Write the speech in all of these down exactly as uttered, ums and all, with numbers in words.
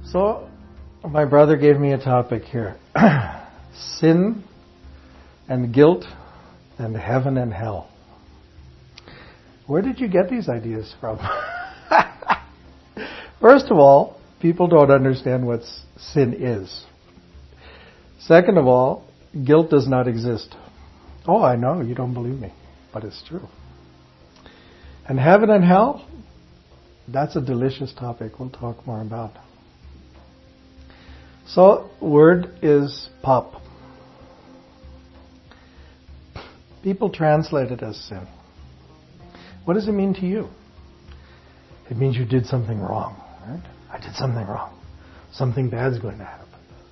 So, my brother gave me a topic here. Sin and guilt and heaven and hell. Where did you get these ideas from? First of all, people don't understand what sin is. Second of all, guilt does not exist. Oh, I know, you don't believe me, but it's true. And heaven and hell, that's a delicious topic we'll talk more about. So, word is pop. People translate it as sin. What does it mean to you? It means you did something wrong, right? I did something wrong. Something bad's going to happen.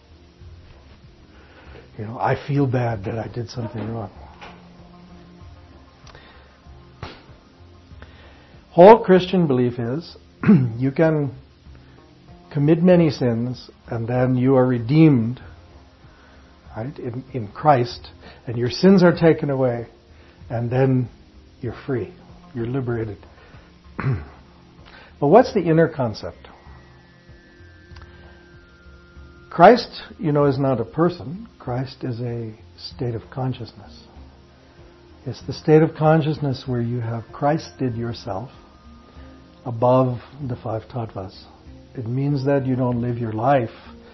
You know, I feel bad that I did something wrong. Whole Christian belief is you can commit many sins and then you are redeemed, right, in, in Christ, and your sins are taken away, and then you're free. You're liberated. But what's the inner concept? Christ, you know, is not a person. Christ is a state of consciousness. It's the state of consciousness where you have Christed yourself above the five tattvas. It means that you don't live your life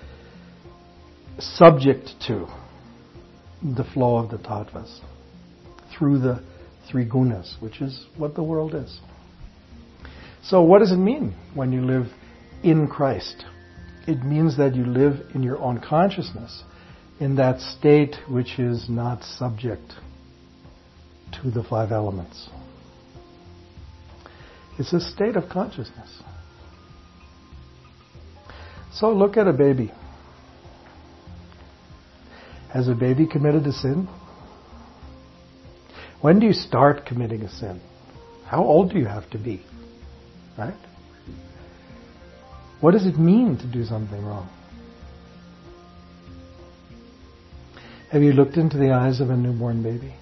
subject to the flow of the tattvas through the three gunas, which is what the world is. So what does it mean when you live in Christ? It means that you live in your own consciousness, in that state which is not subject to the five elements. It's a state of consciousness. So look at a baby. Has a baby committed a sin? When do you start committing a sin? How old do you have to be? Right? What does it mean to do something wrong? Have you looked into the eyes of a newborn baby?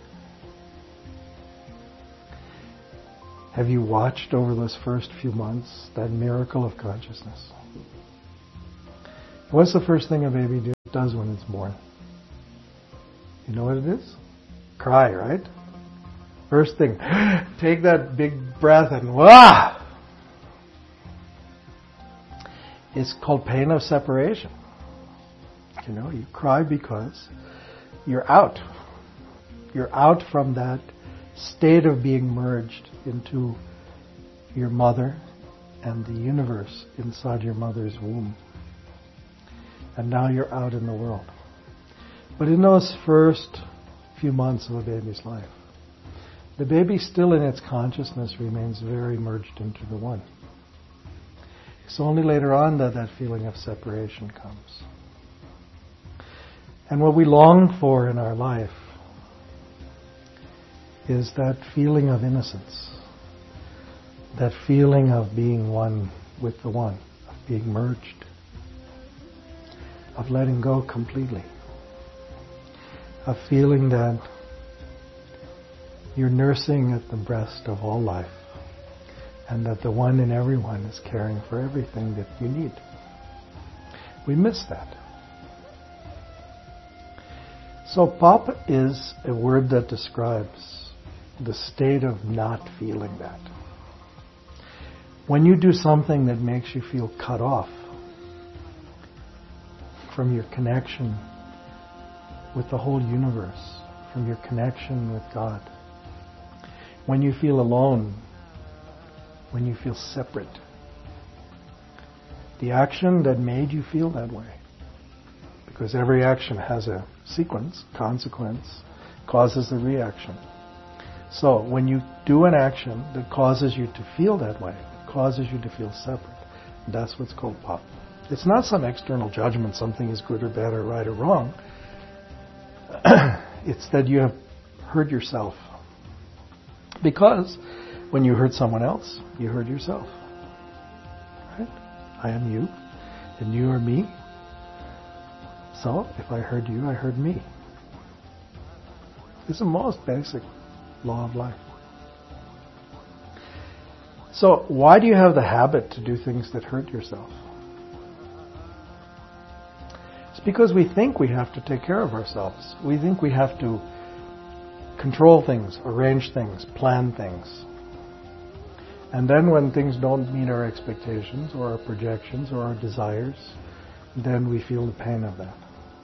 Have you watched over those first few months that miracle of consciousness? What's the first thing a baby do, does when it's born? You know what it is? Cry, right? First thing, take that big breath and wah! It's called pain of separation. You know, you cry because you're out. You're out from that state of being merged into your mother and the universe inside your mother's womb. And now you're out in the world. But in those first few months of a baby's life, the baby still in its consciousness remains very merged into the one. It's only later on that that feeling of separation comes. And what we long for in our life is that feeling of innocence, that feeling of being one with the one, of being merged, of letting go completely, of feeling that you're nursing at the breast of all life, and that the one in everyone is caring for everything that you need. We miss that. So pop is a word that describes the state of not feeling that. When you do something that makes you feel cut off from your connection with the whole universe, from your connection with God, when you feel alone, when you feel separate, the action that made you feel that way, because every action has a sequence, consequence, causes a reaction. So when you do an action that causes you to feel that way, causes you to feel separate, that's what's called pop. It's not some external judgment, something is good or bad or right or wrong. It's that you have hurt yourself. Because when you hurt someone else, you hurt yourself. Right? I am you, and you are me. So, if I hurt you, I hurt me. It's the most basic law of life. So, why do you have the habit to do things that hurt yourself? It's because we think we have to take care of ourselves. We think we have to control things, arrange things, plan things. And then when things don't meet our expectations or our projections or our desires, then we feel the pain of that.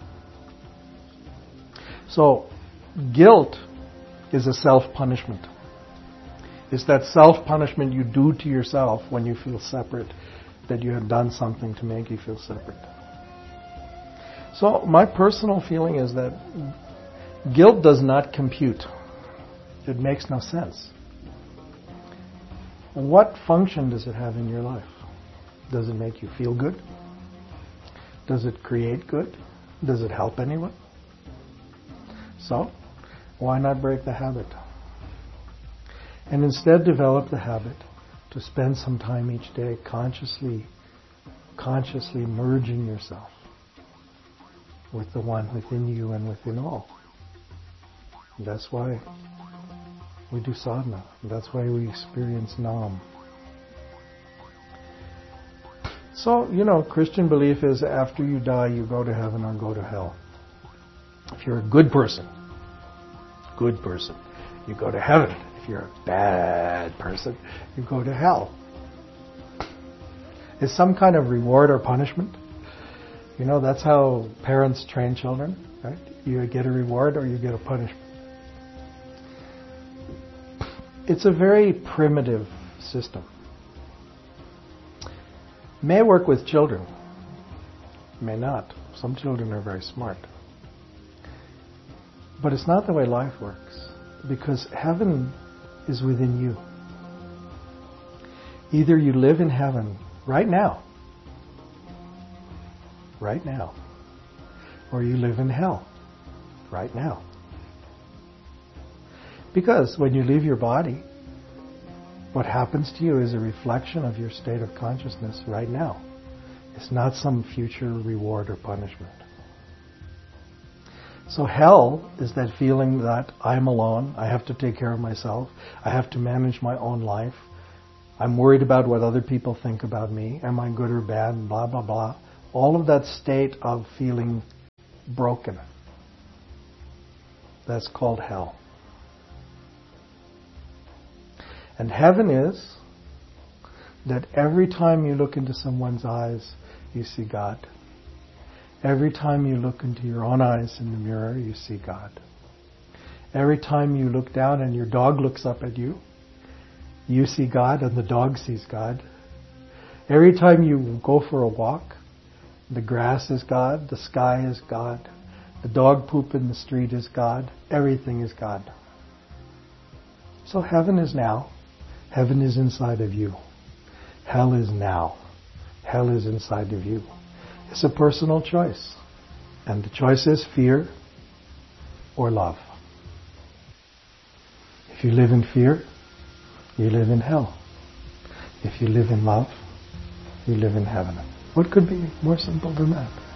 So, guilt is a self-punishment. It's that self-punishment you do to yourself when you feel separate, that you have done something to make you feel separate. So, my personal feeling is that guilt does not compute. It makes no sense. What function does it have in your life? Does it make you feel good? Does it create good? Does it help anyone? So, why not break the habit? And instead develop the habit to spend some time each day consciously, consciously merging yourself with the one within you and within all. And that's why we do sadhana. That's why we experience Nam. So, you know, Christian belief is after you die, you go to heaven or go to hell. If you're a good person, good person, you go to heaven. If you're a bad person, you go to hell. Is some kind of reward or punishment? You know, that's how parents train children, right? You get a reward or you get a punishment. It's a very primitive system. May work with children, may not. Some children are very smart. But it's not the way life works, because heaven is within you. Either you live in heaven right now, right now, or you live in hell right now. Because when you leave your body, what happens to you is a reflection of your state of consciousness right now. It's not some future reward or punishment. So hell is that feeling that I'm alone, I have to take care of myself, I have to manage my own life, I'm worried about what other people think about me, am I good or bad, blah, blah, blah. All of that state of feeling broken. That's called hell. And heaven is that every time you look into someone's eyes, you see God. Every time you look into your own eyes in the mirror, you see God. Every time you look down and your dog looks up at you, you see God and the dog sees God. Every time you go for a walk, the grass is God, the sky is God, the dog poop in the street is God, everything is God. So heaven is now. Heaven is inside of you. Hell is now. Hell is inside of you. It's a personal choice. And the choice is fear or love. If you live in fear, you live in hell. If you live in love, you live in heaven. What could be more simple than that?